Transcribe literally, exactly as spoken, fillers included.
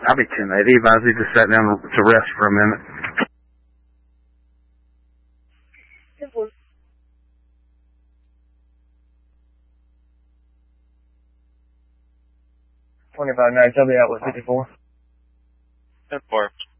I'll be ten eighty. Advise you just sat down to rest for a minute. twenty-five nine, tell me out with fifty-four. ten four.